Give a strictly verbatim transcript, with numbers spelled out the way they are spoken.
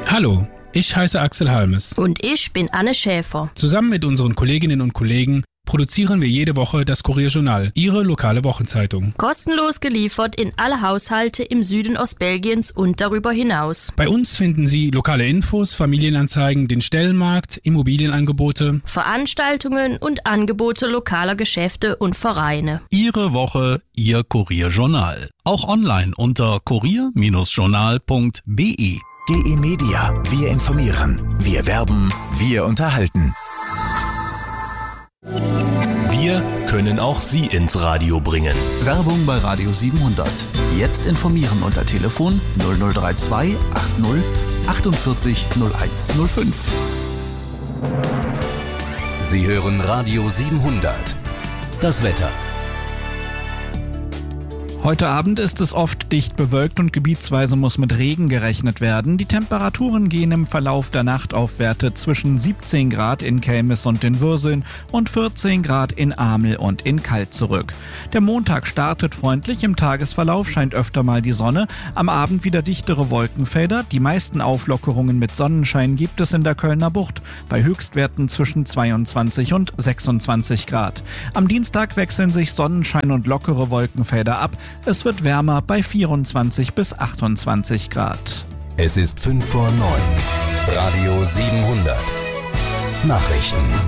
Hallo, ich heiße Axel Halmes. Und ich bin Anne Schäfer. Zusammen mit unseren Kolleginnen und Kollegen produzieren wir jede Woche das Kurierjournal, Ihre lokale Wochenzeitung. Kostenlos geliefert in alle Haushalte im Süden Ostbelgiens und darüber hinaus. Bei uns finden Sie lokale Infos, Familienanzeigen, den Stellenmarkt, Immobilienangebote, Veranstaltungen und Angebote lokaler Geschäfte und Vereine. Ihre Woche, Ihr Kurierjournal. Auch online unter kurier journal punkt b e. G E Media. Wir informieren. Wir werben. Wir unterhalten. Wir können auch Sie ins Radio bringen. Werbung bei Radio siebenhundert. Jetzt informieren unter Telefon null null drei zwei achtzig achtundvierzig null eins null fünf. Sie hören Radio siebenhundert. Das Wetter. Heute Abend ist es oft dicht bewölkt und gebietsweise muss mit Regen gerechnet werden. Die Temperaturen gehen im Verlauf der Nacht auf Werte zwischen siebzehn Grad in Kelmis und in Würseln und vierzehn Grad in Amel und in Kalt zurück. Der Montag startet freundlich, im Tagesverlauf scheint öfter mal die Sonne, am Abend wieder dichtere Wolkenfelder. Die meisten Auflockerungen mit Sonnenschein gibt es in der Kölner Bucht, bei Höchstwerten zwischen zweiundzwanzig und sechsundzwanzig Grad. Am Dienstag wechseln sich Sonnenschein und lockere Wolkenfelder ab. Es wird wärmer bei vierundzwanzig bis achtundzwanzig Grad. Es ist fünf vor neun. Radio siebenhundert. Nachrichten.